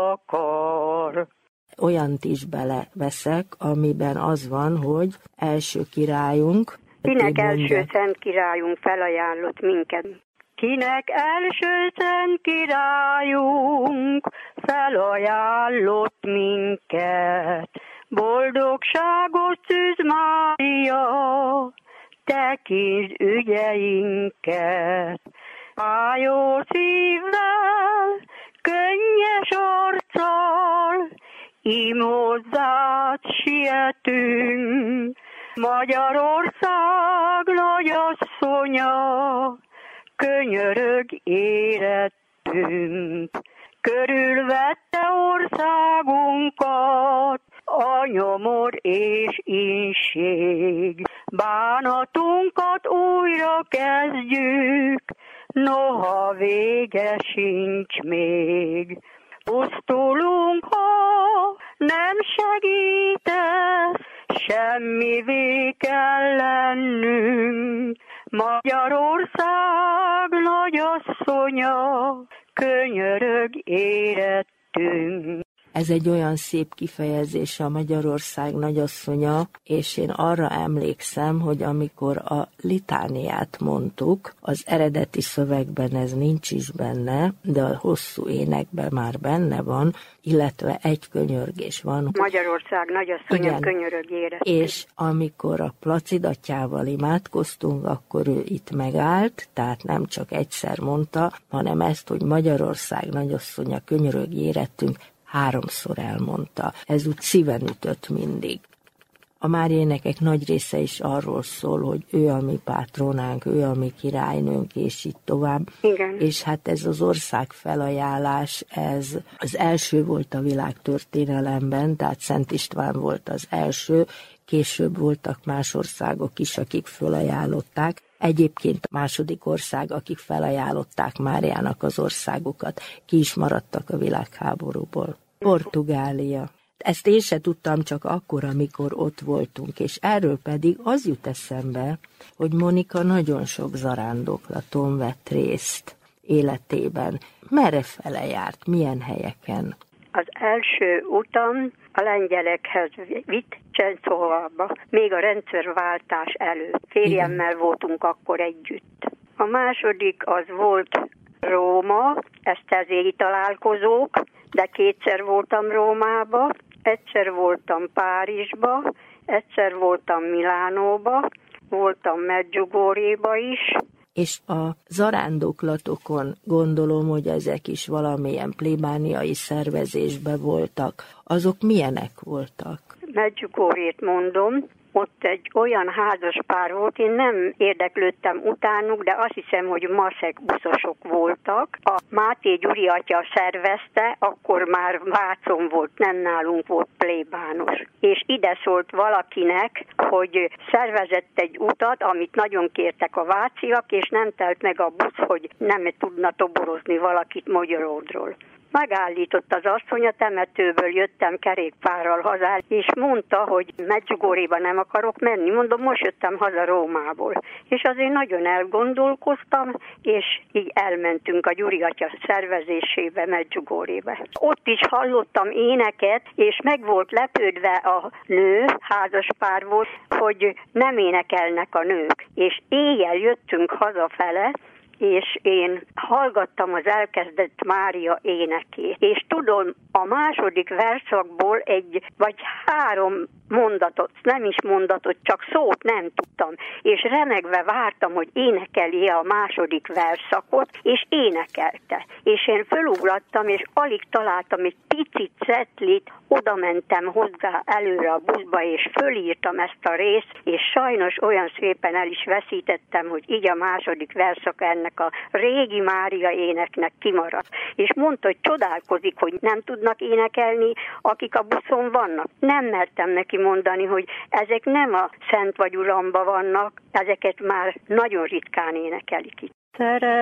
akar. Olyant is beleveszek, amiben az van, hogy első királyunk. Kinek első szent királyunk felajánlott minket. Kinek első szent királyunk felajánlott minket. Boldogságos Szűz Mária, tekintsd ügyeinket. Ájó szívvel, könnyes arccal, ím hozzád sietünk. Magyarország nagyasszonya, könyörög érettünk. Körülvette országunkat a nyomor és ínség. Bánatunkat újra kezdjük, noha vége sincs még. Pusztulunk, ha nem segítesz, semmivé kell lennünk. Magyarország nagyasszonya, könyörög érettünk. Ez egy olyan szép kifejezés, a Magyarország nagyasszonya, és én arra emlékszem, hogy amikor a litániát mondtuk, az eredeti szövegben ez nincs is benne, de a hosszú énekben már benne van, illetve egy könyörgés van. Magyarország nagyasszonya, könyörög érettünk. És amikor a Placidatjával imádkoztunk, akkor ő itt megállt, tehát nem csak egyszer mondta, hanem ezt, hogy Magyarország nagyasszonya, könyörög érettünk, 3-szor elmondta. Ez úgy szíven ütött mindig. A Mária énekek nagy része is arról szól, hogy ő a mi pátronánk, ő a mi királynőnk, és így tovább. Igen. És hát ez az ország felajánlás, ez az első volt a világtörténelemben, tehát Szent István volt az első, később voltak más országok is, akik felajánlották. Egyébként a második ország, akik felajánlották Máriának az országokat, ki is maradtak a világháborúból. Portugália. Ezt én se tudtam csak akkor, amikor ott voltunk, és erről pedig az jut eszembe, hogy Monika nagyon sok zarándoklaton vett részt életében. Merre fele járt, milyen helyeken? Az első utam a lengyelekhez vitt Csenszóvalba, még a rendszerváltás előtt. Férjemmel voltunk akkor együtt. A második az volt Róma, esztergélyi találkozók, de 2-szer voltam Rómába, egyszer voltam Párizsba, egyszer voltam Milánóba, voltam Medjugorjéba is. És a zarándoklatokon gondolom, hogy ezek is valamilyen plébániai szervezésben voltak. Azok milyenek voltak? Medjugorjét mondom, ott egy olyan házas pár volt, én nem érdeklődtem utánuk, de azt hiszem, hogy maszek buszosok voltak. A Máté Gyuri atya szervezte, akkor már Vácon volt, nem nálunk volt plébános. És ide szólt valakinek, hogy szervezett egy utat, amit nagyon kértek a váciak, és nem telt meg a busz, hogy nem tudna toborozni valakit Magyaródról. Megállított az asszony, a temetőből jöttem kerékpárral haza, és mondta, hogy Medjugorjéba nem akarok menni. Mondom, most jöttem haza Rómából. És azért nagyon elgondolkoztam, és így elmentünk a Gyuri atya szervezésébe, Medjugorjébe. Ott is hallottam éneket, és meg volt lepődve a nő, házaspár volt, hogy nem énekelnek a nők. És éjjel jöttünk hazafele, és én hallgattam az elkezdett Mária énekét. És tudom, a második verszakból egy vagy 3 mondatot, nem is mondatot, csak szót nem tudtam. És remegve vártam, hogy énekelje a második verszakot, és énekelte. És én fölugrattam, és alig találtam egy picit cetlit, oda mentem hozzá előre a buszba, és fölírtam ezt a részt, és sajnos olyan szépen el is veszítettem, hogy így a második verszak ennek a régi Mária éneknek kimaradt. És mondta, hogy csodálkozik, hogy nem tudnak énekelni, akik a buszon vannak. Nem mertem neki mondani, hogy ezek nem a Szent vagy Uramba vannak, ezeket már nagyon ritkán énekelik itt.